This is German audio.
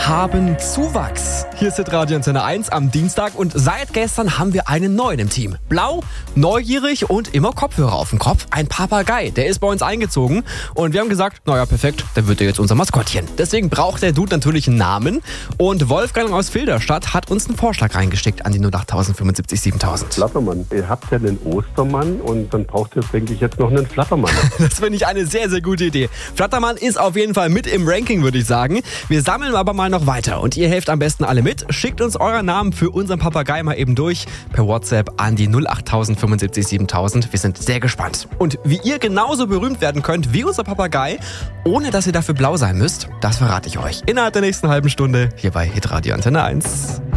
haben Zuwachs. Hier ist Hitradio Antenne 1 am Dienstag und seit gestern haben wir einen neuen im Team. Blau, neugierig und immer Kopfhörer auf dem Kopf. Ein Papagei, der ist bei uns eingezogen und wir haben gesagt, naja perfekt, dann wird er jetzt unser Maskottchen. Deswegen braucht der Dude natürlich einen Namen und Wolfgang aus Filderstadt hat uns einen Vorschlag reingesteckt an die 08000 75 7000. Flattermann. Ihr habt ja einen Ostermann und dann braucht ihr, denke ich, jetzt noch einen Flattermann. Das finde ich eine sehr, sehr gute Idee. Flattermann ist auf jeden Fall mit im Ranking, würde ich sagen. Wir sammeln aber mal noch weiter und ihr helft am besten alle mit. Schickt uns euren Namen für unseren Papagei mal eben durch per WhatsApp an die 08000 75 7000. Wir sind sehr gespannt. Und wie ihr genauso berühmt werden könnt wie unser Papagei, ohne dass ihr dafür blau sein müsst, das verrate ich euch innerhalb der nächsten halben Stunde hier bei Hitradio Antenne 1.